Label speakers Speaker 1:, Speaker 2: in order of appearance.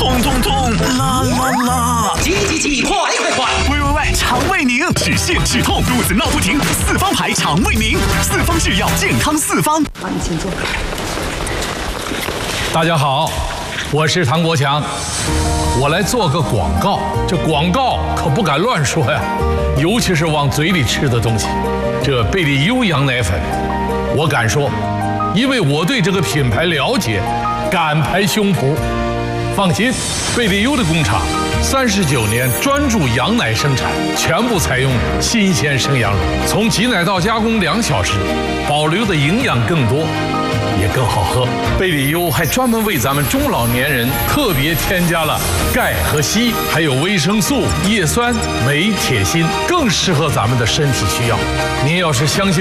Speaker 1: 痛痛痛，啦啦啦！
Speaker 2: 挤，快！
Speaker 1: 喂，肠胃宁，止泻止痛，肚子闹不停，四方牌肠胃宁，四方制药，健康四方。
Speaker 3: 好，你请坐。
Speaker 4: 大家好，我是唐国强，我来做个广告。这广告可不敢乱说呀，尤其是往嘴里吃的东西。这贝利优羊奶粉，我敢说，因为我对这个品牌了解，敢拍胸脯。放心，贝利优的工厂39年专注羊奶生产，全部采用新鲜生羊乳，从挤奶到加工2小时，保留的营养更多，也更好喝。贝利优还专门为咱们中老年人特别添加了钙和硒，还有维生素、叶酸、镁、铁、锌，更适合咱们的身体需要。您要是相信